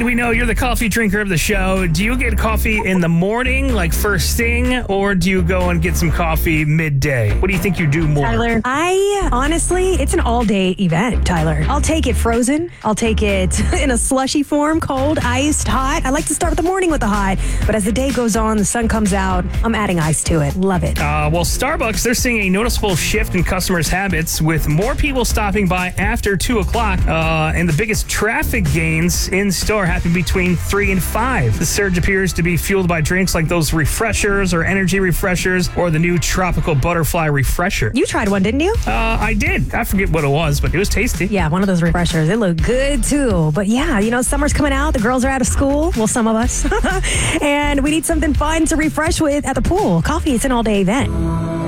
And we know you're the coffee drinker of the show. Do you get coffee in the morning, like first thing, or do you go and get some coffee midday? What do you think you do more? Tyler, honestly, it's an all-day event, Tyler. I'll take it frozen. I'll take it in a slushy form, cold, iced, hot. I like to start the morning with the hot, but as the day goes on, the sun comes out, I'm adding ice to it. Love it. Well, Starbucks, they're seeing a noticeable shift in customers' habits with more people stopping by after 2 o'clock, and the biggest traffic gains in store happen between 3 and 5. The surge appears to be fueled by drinks like those refreshers or energy refreshers or the new tropical butterfly refresher. You tried one, didn't you? I did. I forget what it was, but it was tasty. Yeah, one of those refreshers. It looked good, too. But yeah, summer's coming out. The girls are out of school. Well, some of us. And we need something fun to refresh with at the pool. Coffee is an all-day event.